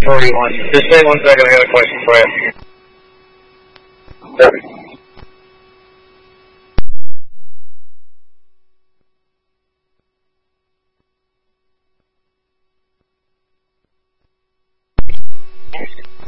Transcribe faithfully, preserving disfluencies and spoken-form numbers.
forty-one. Just wait one second, I got a question for you. Perfect. Yes.